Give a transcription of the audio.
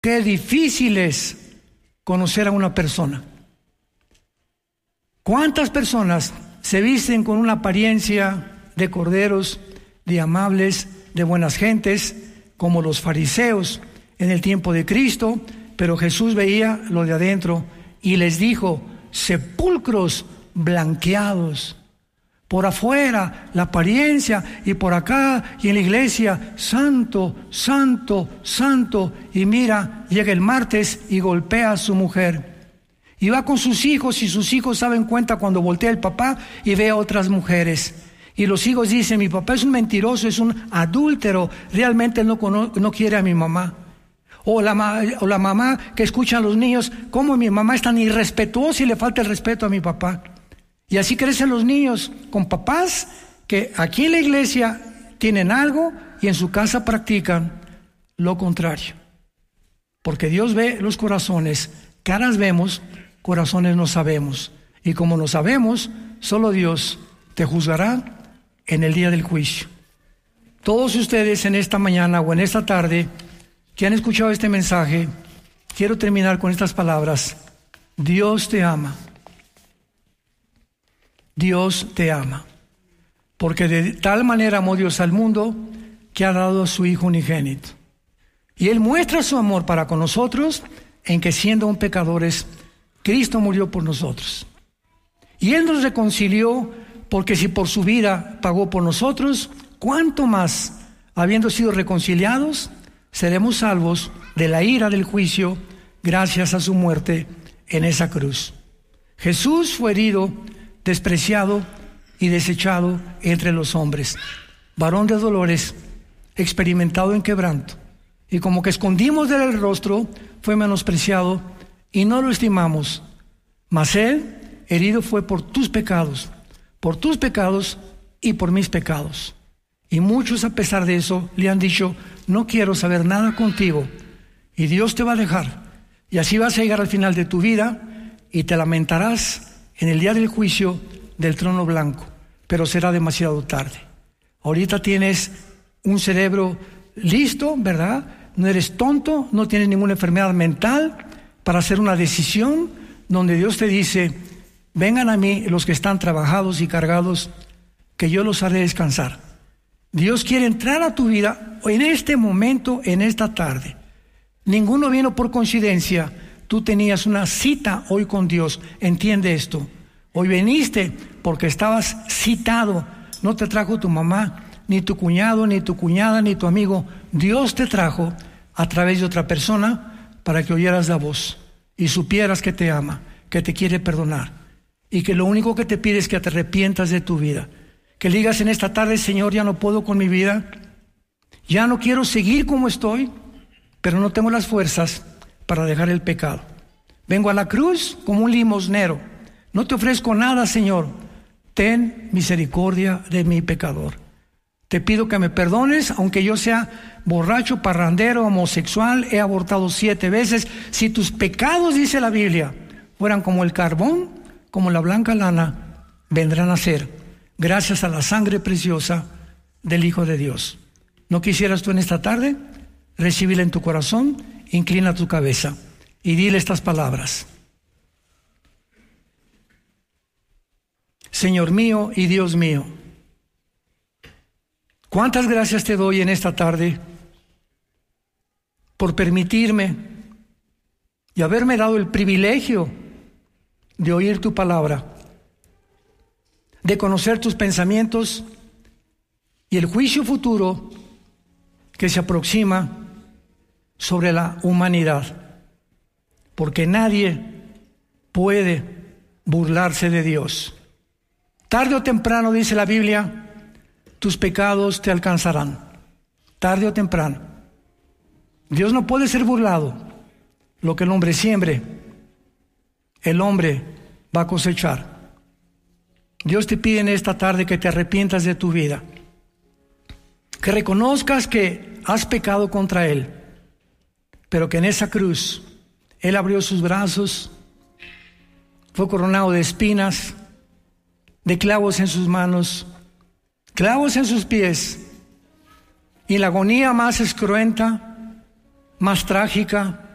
Qué difícil es conocer a una persona. ¿Cuántas personas se visten con una apariencia de corderos, de amables, de buenas gentes, como los fariseos en el tiempo de Cristo? Pero Jesús veía lo de adentro y les dijo: sepulcros blanqueados. Por afuera, la apariencia, y por acá, y en la iglesia, santo, santo, santo. Y mira, llega el martes y golpea a su mujer. Y va con sus hijos, y sus hijos saben cuenta cuando voltea el papá y ve a otras mujeres. Y los hijos dicen: mi papá es un mentiroso, es un adúltero, realmente no quiere a mi mamá. O la mamá que escucha a los niños: cómo mi mamá es tan irrespetuosa y le falta el respeto a mi papá. Y así crecen los niños, con papás que aquí en la iglesia tienen algo y en su casa practican lo contrario. Porque Dios ve los corazones, caras vemos, corazones no sabemos. Y como no sabemos, solo Dios te juzgará en el día del juicio. Todos ustedes en esta mañana o en esta tarde que han escuchado este mensaje, quiero terminar con estas palabras: Dios te ama. Dios te ama, porque de tal manera amó Dios al mundo que ha dado a su Hijo unigénito. Y Él muestra su amor para con nosotros en que, siendo aún pecadores, Cristo murió por nosotros. Y Él nos reconcilió, porque si por su vida pagó por nosotros, ¿cuánto más, habiendo sido reconciliados, seremos salvos de la ira del juicio gracias a su muerte en esa cruz? Jesús fue herido, despreciado y desechado entre los hombres, varón de dolores, experimentado en quebranto, y como que escondimos de él el rostro, fue menospreciado y no lo estimamos. Mas él herido fue por tus pecados y por mis pecados. Y muchos, a pesar de eso, le han dicho: no quiero saber nada contigo. Y Dios te va a dejar, y así vas a llegar al final de tu vida y te lamentarás en el día del juicio del trono blanco, pero será demasiado tarde. Ahorita tienes un cerebro listo, ¿verdad? No eres tonto, no tienes ninguna enfermedad mental para hacer una decisión donde Dios te dice: vengan a mí los que están trabajados y cargados, que yo los haré descansar. Dios quiere entrar a tu vida en este momento, en esta tarde. Ninguno vino por coincidencia. Tú tenías una cita hoy con Dios. Entiende esto. Hoy viniste porque estabas citado. No te trajo tu mamá, ni tu cuñado, ni tu cuñada, ni tu amigo. Dios te trajo a través de otra persona para que oyeras la voz y supieras que te ama, que te quiere perdonar, y que lo único que te pide es que te arrepientas de tu vida. Que le digas en esta tarde: Señor, ya no puedo con mi vida, ya no quiero seguir como estoy, pero no tengo las fuerzas para dejar el pecado. Vengo a la cruz como un limosnero. No te ofrezco nada, Señor. Ten misericordia de mi pecador. Te pido que me perdones, aunque yo sea borracho, parrandero, homosexual, he abortado 7 veces. Si tus pecados, dice la Biblia, fueran como el carbón, como la blanca lana, vendrán a ser, gracias a la sangre preciosa del Hijo de Dios. ¿No quisieras tú en esta tarde recibirla en tu corazón? Inclina tu cabeza y dile estas palabras: Señor mío y Dios mío, cuántas gracias te doy en esta tarde por permitirme y haberme dado el privilegio de oír tu palabra, de conocer tus pensamientos y el juicio futuro que se aproxima sobre la humanidad, porque nadie puede burlarse de Dios. Tarde o temprano, dice la Biblia, tus pecados te alcanzarán. Tarde o temprano. Dios no puede ser burlado. Lo que el hombre siembre, el hombre va a cosechar. Dios te pide en esta tarde que te arrepientas de tu vida, que reconozcas que has pecado contra Él, pero que en esa cruz Él abrió sus brazos, fue coronado de espinas, de clavos en sus manos, clavos en sus pies, y la agonía más cruenta, más trágica,